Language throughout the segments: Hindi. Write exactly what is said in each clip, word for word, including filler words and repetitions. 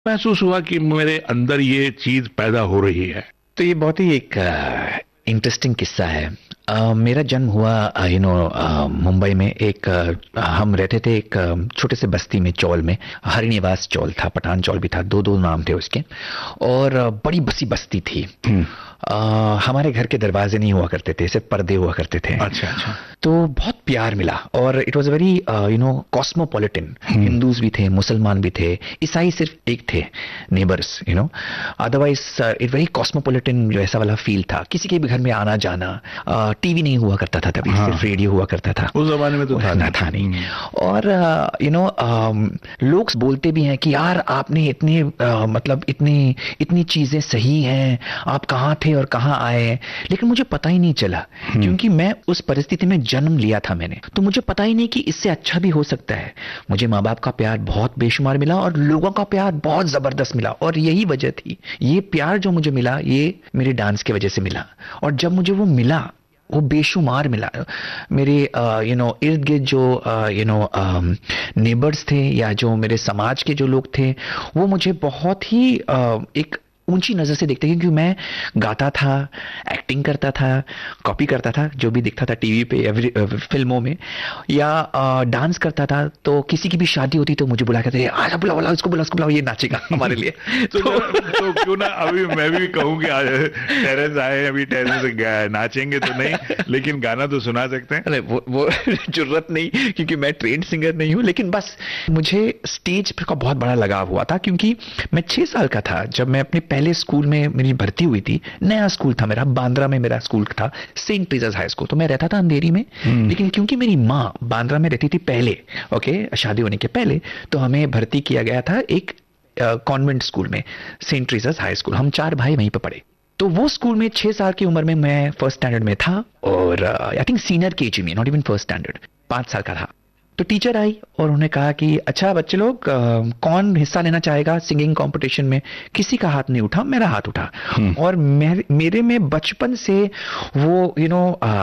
महसूस हुआ कि मेरे अंदर ये चीज पैदा हो रही है? तो ये बहुत ही एक इंटरेस्टिंग किस्सा है। अ, मेरा जन्म हुआ यू नो मुंबई में। एक अ, हम रहते थे एक अ, छोटे से बस्ती में, चौल में। हरिनिवास चौल था, पठान चौल भी था, दो दो नाम थे उसके। और अ, बड़ी बसी बस्ती थी। अ, हमारे घर के दरवाजे नहीं हुआ करते थे, सिर्फ पर्दे हुआ करते थे। अच्छा अच्छा। तो बहुत प्यार मिला। और it was very you know cosmopolitan. Hindus भी थे, मुसलमान भी थे, ईसाई सिर्फ एक थे neighbours, you know. Otherwise it very cosmopolitan जो ऐसा वाला फील था। किसी के भी घर में आना जाना। टीवी नहीं हुआ करता था तभी, हाँ। सिर्फ रेडियो हुआ करता था। उस जमाने में तो था ना था नहीं। और यू नो लोग बोलते भी हैं कि यार आपने इतने uh, मतलब इतने इतनी चीजें सही हैं, आप कहाँ थे और कहाँ आए। लेकिन मुझे पता ही नहीं चला, क्योंकि मैं उस परिस्थिति में जन्म लिया था मैंने। तो मुझे पता ही नहीं कि इससे अच्छा भी हो सकता है। मुझे माँ बाप का प्यार बहुत बेशुमार मिला और लोगों का प्यार बहुत जबरदस्त मिला। और यही वजह थी, ये प्यार जो मुझे मिला ये मेरे डांस की वजह से मिला। और जब मुझे वो मिला, वो बेशुमार मिला। मेरे यू नो इर्द गिर्द जो यू नो नेबर्स थे या जो मेरे समाज के जो लोग थे, वो मुझे बहुत ही uh, एक ऊंची नजर से देखते, क्योंकि मैं गाता था, एक्टिंग करता था, कॉपी करता था जो भी दिखता था टीवी पे या फिल्मों में, या आ, डांस करता था। तो किसी की भी शादी होती तो मुझे बुला कहते, आजा बुलाओ बुलाओ इसको, बुलाओ इसको बुलाओ, ये नाचेगा हमारे लिए। तो, तो, तो क्यों ना अभी मैं भी कहूँ कि टेरेस आए, अभी टेरेस नाचेंगे तो नहीं, लेकिन गाना तो सुना सकते हैं। अरे वो वो जरूरत नहीं, क्योंकि मैं ट्रेंड सिंगर नहीं हूँ। लेकिन बस मुझे स्टेज का बहुत बड़ा लगाव हुआ था, क्योंकि मैं छह साल का था जब मैं अपने पहले स्कूल में मेरी भर्ती हुई थी। नया स्कूल था मेरा, बांद्रा में मेरा स्कूल था, सेंट ट्रीजर्स हाई स्कूल। तो मैं रहता था अंधेरी में, लेकिन क्योंकि मेरी माँ बांद्रा में रहती थी पहले, ओके, शादी होने के पहले, तो हमें भर्ती किया गया था एक कॉन्वेंट स्कूल में, सेंट ट्रीजर्स हाई स्कूल। हम चार भाई वहीं पर पढ़े। तो वो स्कूल में छह साल की उम्र में मैं फर्स्ट स्टैंडर्ड में था, और आई थिंक सीनियर केजी में, नॉट इवन फर्स्ट स्टैंडर्ड, पांच साल का था। तो टीचर आई और उन्होंने कहा कि अच्छा बच्चे लोग, कौन हिस्सा लेना चाहेगा सिंगिंग कंपटीशन में। किसी का हाथ नहीं उठा, मेरा हाथ उठा। और मेरे, मेरे में बचपन से वो यू नो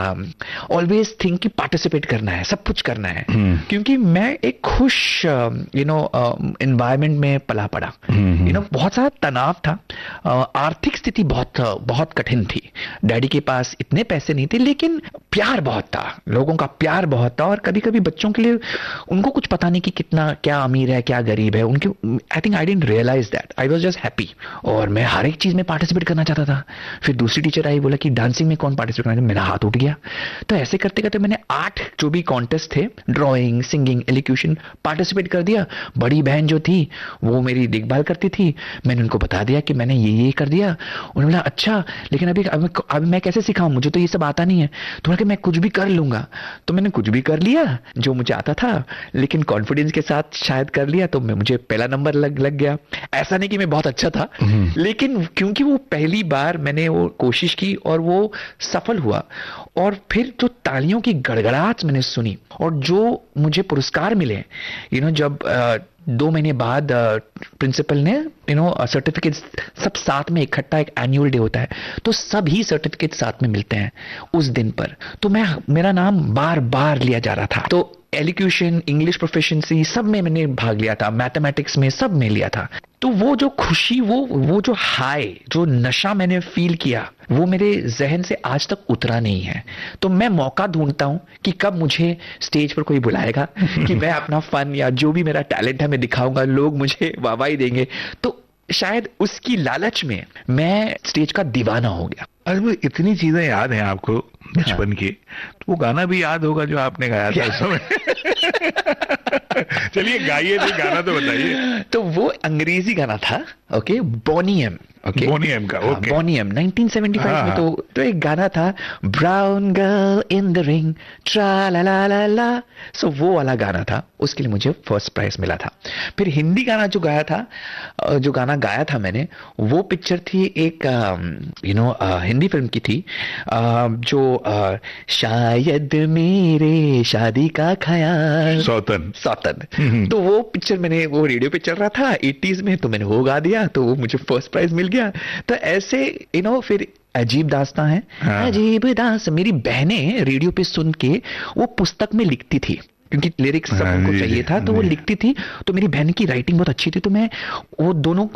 ऑलवेज थिंक कि पार्टिसिपेट करना है, सब कुछ करना है, क्योंकि मैं एक खुश यू नो एनवायरमेंट में पला पड़ा। यू नो बहुत सारा तनाव था, uh, आर्थिक स्थिति बहुत बहुत कठिन थी। डैडी के पास इतने पैसे नहीं थे, लेकिन प्यार बहुत था, लोगों का प्यार बहुत था। और कभी कभी बच्चों के लिए उनको कुछ पता नहीं कि कितना क्या अमीर है क्या गरीब है उनके। I think I didn't realise that, I was just happy. और मैं हर एक चीज में पार्टिसिपेट करना चाहता था। फिर दूसरी टीचर आई, बोला कि डांसिंग में कौन पार्टिसिपेट करना, मेरा हाथ उठ गया। तो ऐसे करते करते मैंने आठ जो भी कॉन्टेस्ट थे, ड्राइंग, सिंगिंग, एलिक्यूशन, पार्टिसिपेट कर दिया। बड़ी बहन जो थी वो मेरी देखभाल करती थी, मैंने उनको बता दिया कि मैंने ये ये कर दिया। उन्होंने बोला अच्छा, लेकिन अभी अभी, अभी मैं कैसे सिखाऊं, मुझे तो ये सब आता नहीं है। तो मैं कुछ भी कर लूंगा। तो मैंने कुछ भी कर लिया जो मुझे आता था, लेकिन कॉन्फिडेंस के साथ शायद कर लिया, तो मैं मुझे पहला नंबर लग लग गया। ऐसा नहीं कि मैं बहुत अच्छा था, लेकिन क्योंकि वो पहली बार मैंने वो कोशिश की और वो सफल हुआ। और फिर जो तालियों की गड़गड़ाहट मैंने सुनी और जो मुझे पुरस्कार मिले, यू नो जब uh, दो महीने बाद प्रिंसिपल ने यू नो सर्टिफिकेट सब साथ में इकट्ठा, एक एनुअल डे होता है, तो सभी सर्टिफिकेट साथ में मिलते हैं उस दिन पर। तो मैं मेरा नाम बार बार लिया जा रहा था। तो एलिक्यूशन, इंग्लिश प्रोफिशिएंसी सब में मैंने भाग लिया था, मैथमेटिक्स में सब में लिया था। तो वो जो खुशी, वो वो जो हाई, जो नशा मैंने फील किया, वो मेरे जहन से आज तक उतरा नहीं है। तो मैं मौका ढूंढता हूं कि कब मुझे स्टेज पर कोई बुलाएगा कि मैं अपना फन या जो भी मेरा टैलेंट है मैं दिखाऊंगा, लोग मुझे वाहवाही देंगे। तो शायद उसकी लालच में मैं स्टेज का दीवाना हो गया। अरे इतनी चीजें याद हैं आपको बचपन की, तो वो गाना भी याद होगा जो आपने गाया था उस समय। चलिए गाइए, तो गाना तो बताइए। तो वो अंग्रेजी गाना था, ओके, बोनी एम, ओके, बोनी एम का, okay, bony am nineteen seventy five में। तो तो एक गाना था, brown girl in the ring, ट्रा ला ला ला ला। सो वो वाला गाना था, उसके लिए मुझे फर्स्ट प्राइज मिला था। फिर हिंदी गाना जो गाया था, जो गाना गाया था मैंने, वो पिक्चर थी एक यू नो हिंदी फिल्म की थी, जो uh, शायद मेरे शादी का ख्याल, सौतन सौतन। तो वो पिक्चर मैंने, वो रेडियो पे चल रहा था एटीज़ में, तो मैंने वो गा दिया, तो वो मुझे फर्स्ट प्राइज मिल गया। तो ऐसे यू नो फिर अजीब दास्तां है। हाँ। अजीब दास्तां मेरी बहनें रेडियो पे सुन के वो पुस्तक में लिखती थी, क्योंकि लिरिक्स सब उनको चाहिए था, तो वो लिखती थी। तो मेरी बहन की राइटिंग बहुत अच्छी थी, तो मैं वो दोनों